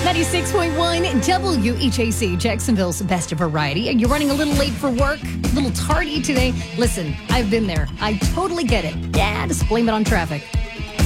96.1 WHAC, Jacksonville's best variety. You're running a little late for work, a little tardy today. Listen, I've been there. I totally get it. Yeah, just blame it on traffic.